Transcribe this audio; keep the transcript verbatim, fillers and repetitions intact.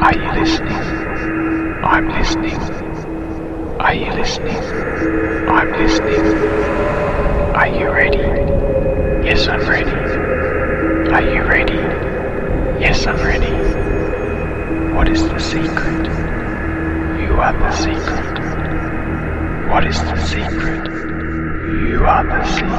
Are you listening? I'm listening. Are you listening? I'm listening. Are you ready? Yes, I'm ready. Are you ready? Yes, I'm ready. What is the secret? You are the secret. What is the secret? You are the secret.